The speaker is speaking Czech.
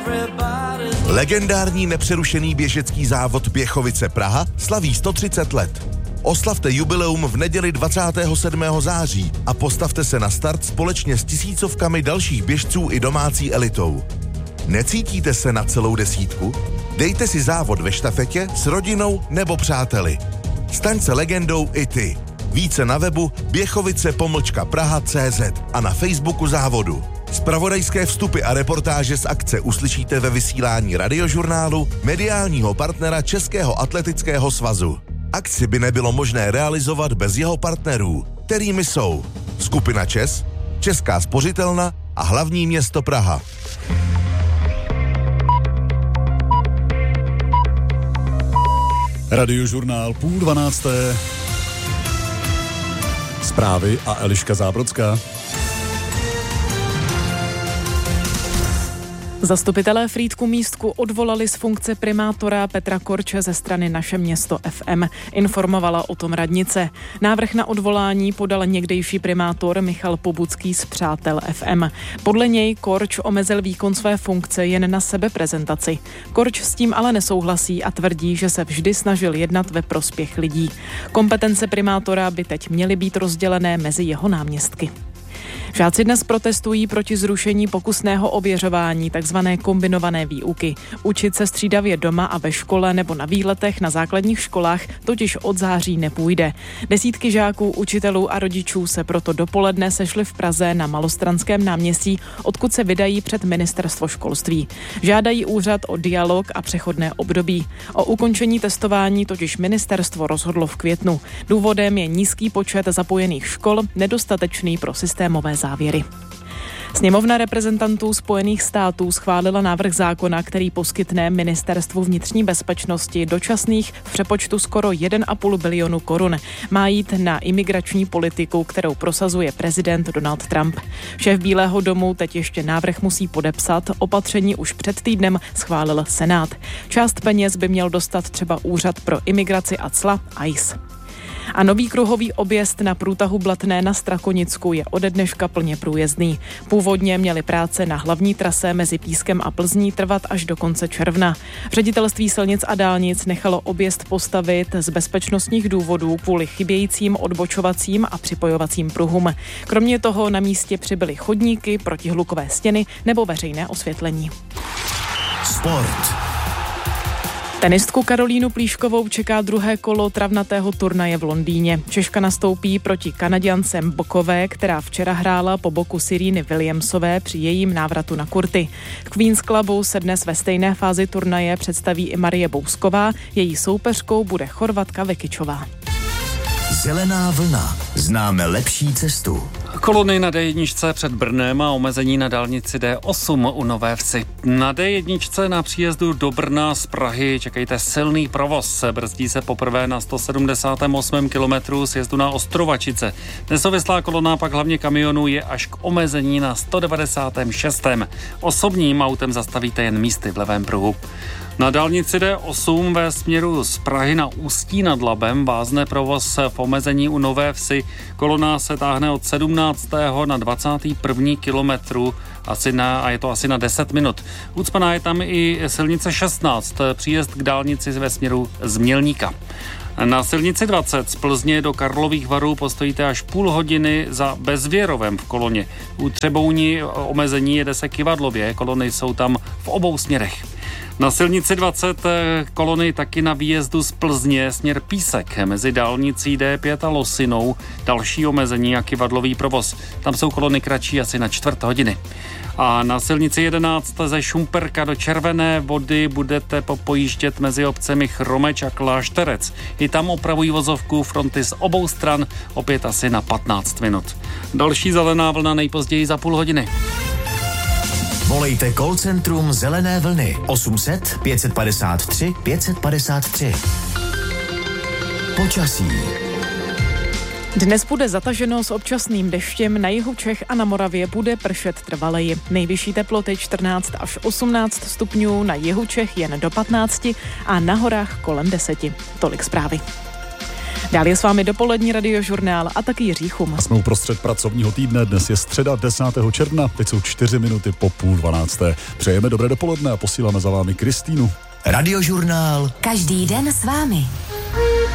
Legendární nepřerušený běžecký závod Běchovice Praha slaví 130 let. Oslavte jubileum v neděli 27. září a postavte se na start společně s tisícovkami dalších běžců i domácí elitou. Necítíte se na celou desítku? Dejte si závod ve štafetě s rodinou nebo přáteli. Staň se legendou i ty. Více na webu běchovice-praha.cz a na Facebooku závodu. Zpravodajské vstupy a reportáže z akce uslyšíte ve vysílání Radiožurnálu, mediálního partnera Českého atletického svazu. Akci by nebylo možné realizovat bez jeho partnerů, kterými jsou Skupina ČES, Česká spořitelna a hlavní město Praha. Radiožurnál 11:30. Zprávy a Eliška Zábrodská. Zastupitelé Frýdku Místku odvolali z funkce primátora Petra Korče ze strany Naše město FM. Informovala o tom radnice. Návrh na odvolání podal někdejší primátor Michal Pobucký z Přátel FM. Podle něj Korč omezil výkon své funkce jen na sebeprezentaci. Korč s tím ale nesouhlasí a tvrdí, že se vždy snažil jednat ve prospěch lidí. Kompetence primátora by teď měly být rozdělené mezi jeho náměstky. Žáci dnes protestují proti zrušení pokusného ověřování, takzvané kombinované výuky. Učit se střídavě doma a ve škole nebo na výletech na základních školách totiž od září nepůjde. Desítky žáků, učitelů a rodičů se proto dopoledne sešli v Praze na Malostranském náměstí, odkud se vydají před ministerstvo školství. Žádají úřad o dialog a přechodné období. O ukončení testování totiž ministerstvo rozhodlo v květnu. Důvodem je nízký počet zapojených škol, nedostatečný pro systémové závěry. Sněmovna reprezentantů Spojených států schválila návrh zákona, který poskytne Ministerstvu vnitřní bezpečnosti dočasných v přepočtu skoro 1,5 bilionu korun. Má jít na imigrační politiku, kterou prosazuje prezident Donald Trump. Šéf Bílého domu teď ještě návrh musí podepsat, opatření už před týdnem schválil Senát. Část peněz by měl dostat třeba Úřad pro imigraci a cla ICE. A nový kruhový objezd na průtahu Blatné na Strakonicku je ode dneška plně průjezdný. Původně měly práce na hlavní trase mezi Pískem a Plzní trvat až do konce června. Ředitelství silnic a dálnic nechalo objezd postavit z bezpečnostních důvodů kvůli chybějícím odbočovacím a připojovacím pruhům. Kromě toho na místě přibyly chodníky, protihlukové stěny nebo veřejné osvětlení. Sport. Tenistku Karolínu Plíškovou čeká druhé kolo travnatého turnaje v Londýně. Češka nastoupí proti Kanaďance Mbokové, která včera hrála po boku Sereny Williamsové při jejím návratu na kurty. V Queen's Clubu se dnes ve stejné fázi turnaje představí i Marie Bousková, její soupeřkou bude Chorvatka Vekičová. Zelená vlna. Známe lepší cestu. Kolony na D1 před Brnem a omezení na dálnici D8 u Nové Vsi. Na D1 na příjezdu do Brna z Prahy čekejte silný provoz. Brzdí se poprvé na 178. kilometru sjezdu na Ostrovačice. Nesouvislá kolona pak hlavně kamionů je až k omezení na 196. Osobním autem zastavíte jen místy v levém pruhu. Na dálnici D8 ve směru z Prahy na Ústí nad Labem vázne provoz v omezení u Nové Vsi. Kolona se táhne od 17. na 21. kilometru a je to asi na 10 minut. Ucpaná je tam i silnice 16, příjezd k dálnici ve směru z Mělníka. Na silnici 20 z Plzně do Karlových Varů postojíte až půl hodiny za Bezvěrovem v koloně. U Třebouni omezení jede se Kyvadlově, kolony jsou tam v obou směrech. Na silnici 20 kolony taky na výjezdu z Plzně směr Písek mezi dálnicí D5 a Losinou, další omezení a kyvadlový provoz. Tam jsou kolony kratší asi na čtvrt hodiny. A na silnici 11 ze Šumperka do Červené Vody budete pojíždět mezi obcemi Chromeč a Klášterec. I tam opravují vozovku fronty z obou stran, opět asi na 15 minut. Další zelená vlna nejpozději za půl hodiny. Volejte call centrum Zelené vlny 800 553 553. Počasí. Dnes bude zataženo s občasným deštěm, na jihu Čech a na Moravě bude pršet trvaleji. Nejvyšší teploty 14 až 18 stupňů, na jihu Čech jen do 15 a na horách kolem 10. Tolik zprávy. Dál je s vámi dopolední radiožurnál a taky Jiří Chum. A jsme uprostřed pracovního týdne, dnes je středa 10. června, teď jsou 4 minuty po 11:30. Přejeme dobré dopoledne a posíláme za vámi Kristýnu. Radiožurnál. Každý den s vámi.